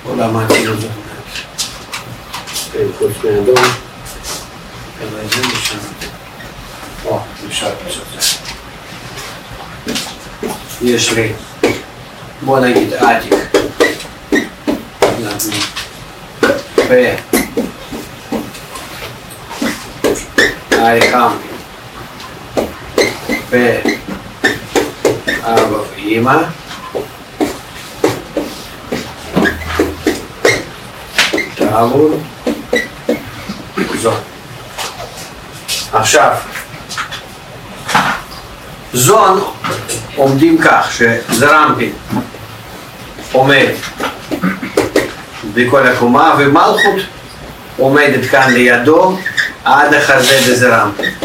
עולם האצילות זאת. כן, חוץ מאדום. אבל זה משם. או, אפשר לעשות זה. יש לי, בוא נגיד עתיק. האחם ואבא ואמא תעבור זו. עכשיו זון עומדים כך שזרמפין עומד בכל הקומה ומלכות עומדת כאן לידו עד החזה בזרמפין.